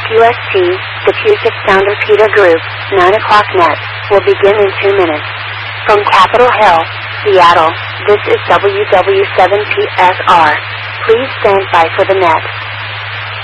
QST, the Puget Sound Repeater Group, 9 o'clock net, will begin in 2 minutes. From Capitol Hill, Seattle, this is WW7PSR. Please stand by for the net.